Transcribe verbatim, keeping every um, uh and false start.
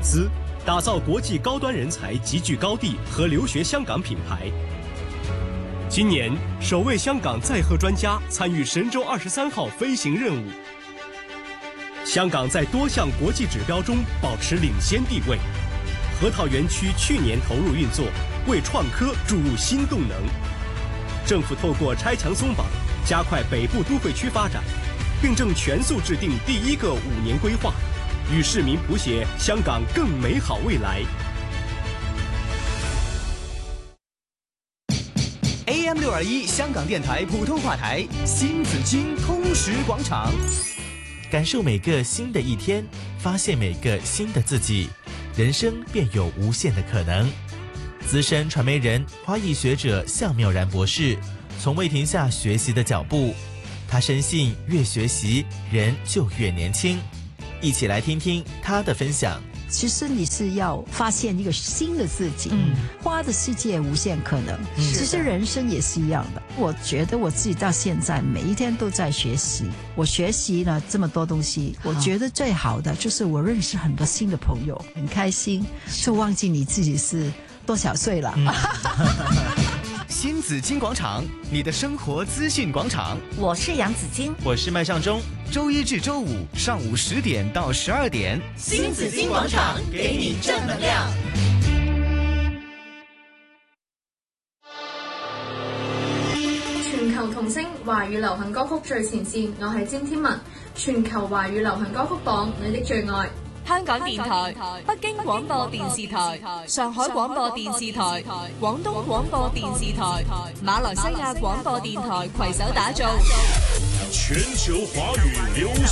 资，打造国际高端人才集聚高地和留学香港品牌。今年首位香港载荷专家参与神舟二十三号飞行任务。香港在多项国际指标中保持领先地位。核桃园区去年投入运作，为创科注入新动能。政府透过拆墙松绑，加快北部都会区发展，并正全速制定第一个五年规划，与市民谱写香港更美好未来。 A M 六二一香港电台普通话台，新紫荆通识广场， 感受每个新的一天，发现每个新的自己，人生便有无限的可能。资深传媒人、花艺学者向妙然博士，从未停下学习的脚步。他深信，越学习，人就越年轻。一起来听听他的分享。 其实你是要发现一个新的自己，嗯，花的世界无限可能。其实人生也是一样的。我觉得我自己到现在每一天都在学习。我学习了这么多东西，我觉得最好的就是我认识很多新的朋友，很开心，就忘记你自己是多少岁了。嗯新紫荆广场，你的生活资讯广场。 我是杨紫荆， 我是麦尚中。 周一至周五上午十点到十二点， 新紫荆广场给你正能量。 全球童聲華語流行歌曲最前線，我係詹天文。全球華語流行歌曲榜，你的最愛。 香港電台、北京廣播電視台、上海廣播電視台、廣東廣播電視台、馬來西亞廣播電台攜手打造全球華語流